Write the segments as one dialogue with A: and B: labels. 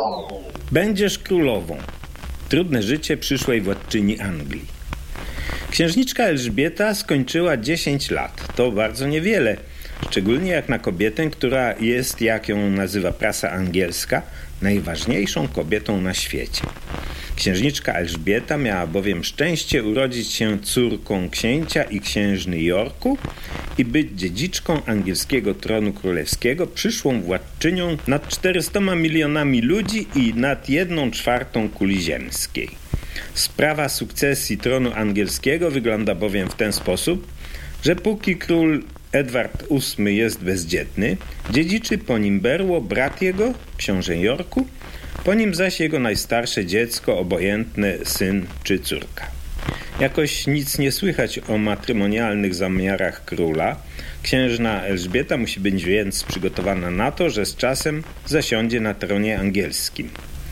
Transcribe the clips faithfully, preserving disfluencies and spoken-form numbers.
A: Będziesz królową. Trudne życie przyszłej władczyni Anglii. Księżniczka Elżbieta skończyła dziesięć lat. To bardzo niewiele, szczególnie jak na kobietę, która jest, jak ją nazywa prasa angielska, najważniejszą kobietą na świecie. Księżniczka Elżbieta miała bowiem szczęście urodzić się córką księcia i księżny Yorku i być dziedziczką angielskiego tronu królewskiego, przyszłą władczynią nad czterystoma milionami ludzi i nad jedną czwartą kuli ziemskiej. Sprawa sukcesji tronu angielskiego wygląda bowiem w ten sposób, że póki król Edward ósmy jest bezdzietny, dziedziczy po nim berło brat jego, książę Yorku, po nim zaś jego najstarsze dziecko, obojętne syn czy córka. Jakoś nic nie słychać o matrymonialnych zamiarach króla. Księżna Elżbieta musi być więc przygotowana na to, że z czasem zasiądzie na tronie angielskim.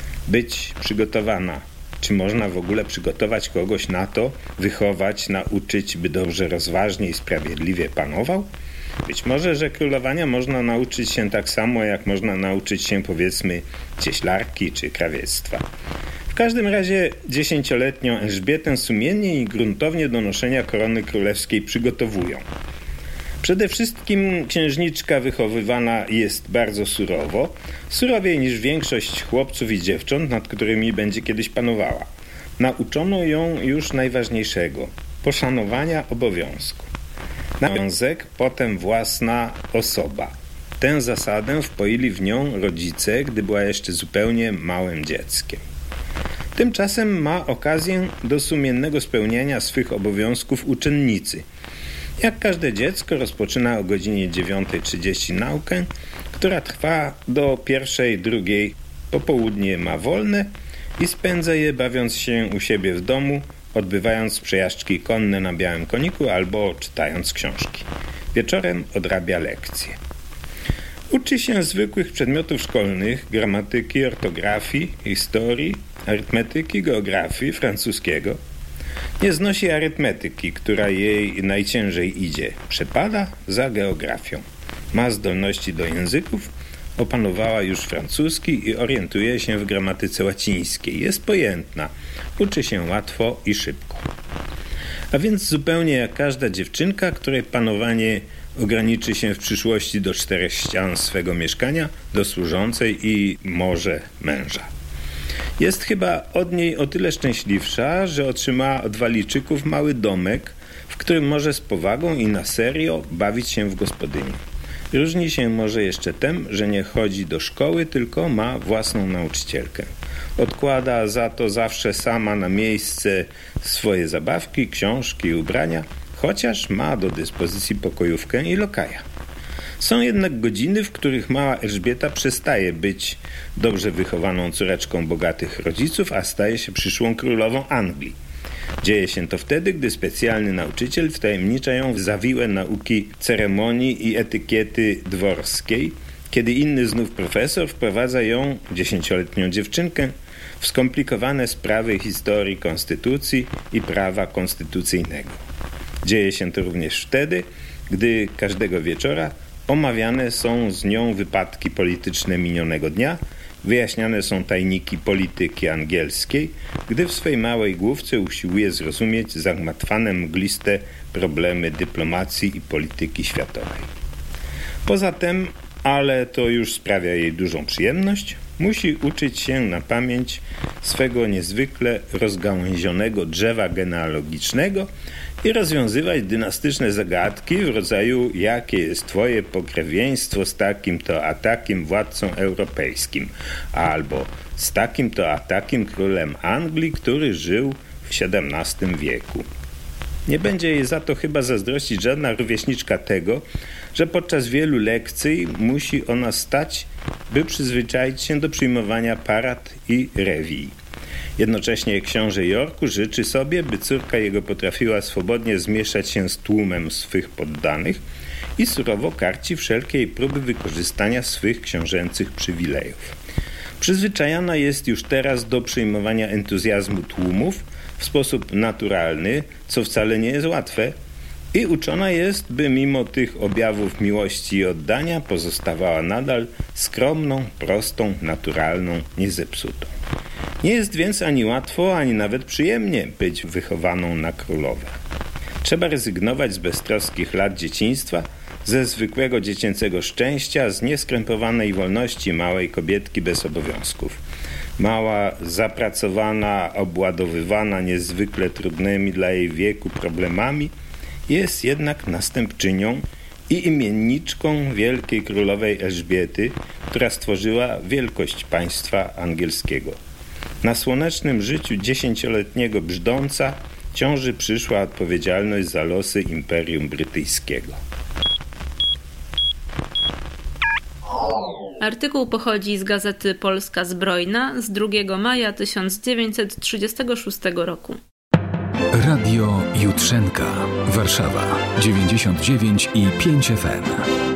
A: Być przygotowana. Czy można w ogóle przygotować kogoś na to, wychować, nauczyć, by dobrze, rozważnie i sprawiedliwie panował? Być może, że królowania można nauczyć się tak samo, jak można nauczyć się, powiedzmy, cieślarki czy krawiectwa. W każdym razie dziesięcioletnią Elżbietę sumiennie i gruntownie do noszenia korony królewskiej przygotowują. Przede wszystkim księżniczka wychowywana jest bardzo surowo, surowiej niż większość chłopców i dziewcząt, nad którymi będzie kiedyś panowała. Nauczono ją już najważniejszego – poszanowania obowiązku. Nawiązek, potem własna osoba. Tę zasadę wpoili w nią rodzice, gdy była jeszcze zupełnie małym dzieckiem. Tymczasem ma okazję do sumiennego spełniania swych obowiązków uczennicy. Jak każde dziecko rozpoczyna o godzinie dziewiąta trzydzieści naukę, która trwa do pierwszej, drugiej. Popołudnie ma wolne i spędza je bawiąc się u siebie w domu, odbywając przejażdżki konne na białym koniku albo czytając książki. Wieczorem odrabia lekcje. Uczy się zwykłych przedmiotów szkolnych, gramatyki, ortografii, historii, arytmetyki, geografii, francuskiego. Nie znosi arytmetyki, która jej najciężej idzie. Przepada za geografią. Ma zdolności do języków, opanowała już francuski i orientuje się w gramatyce łacińskiej. Jest pojętna, uczy się łatwo i szybko. A więc zupełnie jak każda dziewczynka, której panowanie ograniczy się w przyszłości do czterech ścian swego mieszkania, do służącej i może męża. Jest chyba od niej o tyle szczęśliwsza, że otrzymała od Walijczyków mały domek, w którym może z powagą i na serio bawić się w gospodyni. Różni się może jeszcze tym, że nie chodzi do szkoły, tylko ma własną nauczycielkę. Odkłada za to zawsze sama na miejsce swoje zabawki, książki i ubrania, chociaż ma do dyspozycji pokojówkę i lokaja. Są jednak godziny, w których mała Elżbieta przestaje być dobrze wychowaną córeczką bogatych rodziców, a staje się przyszłą królową Anglii. Dzieje się to wtedy, gdy specjalny nauczyciel wtajemnicza ją w zawiłe nauki ceremonii i etykiety dworskiej, kiedy inny znów profesor wprowadza ją, dziesięcioletnią dziewczynkę, w skomplikowane sprawy historii konstytucji i prawa konstytucyjnego. Dzieje się to również wtedy, gdy każdego wieczora omawiane są z nią wypadki polityczne minionego dnia, wyjaśniane są tajniki polityki angielskiej, gdy w swej małej główce usiłuje zrozumieć zagmatwane mgliste problemy dyplomacji i polityki światowej. Poza tym, ale to już sprawia jej dużą przyjemność, musi uczyć się na pamięć swego niezwykle rozgałęzionego drzewa genealogicznego i rozwiązywać dynastyczne zagadki w rodzaju jakie jest twoje pokrewieństwo z takim to a takim władcą europejskim albo z takim to a takim królem Anglii, który żył w siedemnastym wieku. Nie będzie jej za to chyba zazdrościć żadna rówieśniczka tego, że podczas wielu lekcji musi ona stać, by przyzwyczaić się do przyjmowania parad i rewii. Jednocześnie książę Yorku życzy sobie, by córka jego potrafiła swobodnie zmieszać się z tłumem swych poddanych i surowo karci wszelkiej próby wykorzystania swych książęcych przywilejów. Przyzwyczajona jest już teraz do przyjmowania entuzjazmu tłumów w sposób naturalny, co wcale nie jest łatwe, I uczona jest, by mimo tych objawów miłości i oddania pozostawała nadal skromną, prostą, naturalną, niezepsutą. Nie jest więc ani łatwo, ani nawet przyjemnie być wychowaną na królowę. Trzeba rezygnować z beztroskich lat dzieciństwa, ze zwykłego dziecięcego szczęścia, z nieskrępowanej wolności małej kobietki bez obowiązków. Mała, zapracowana, obładowywana niezwykle trudnymi dla jej wieku problemami, jest jednak następczynią i imienniczką wielkiej królowej Elżbiety, która stworzyła wielkość państwa angielskiego. Na słonecznym życiu dziesięcioletniego brzdąca ciąży przyszła odpowiedzialność za losy Imperium Brytyjskiego.
B: Artykuł pochodzi z gazety Polska Zbrojna z drugiego maja tysiąc dziewięćset trzydziestego szóstego roku.
C: Radio Jutrzenka, Warszawa, dziewięćdziesiąt dziewięć i pięć F M.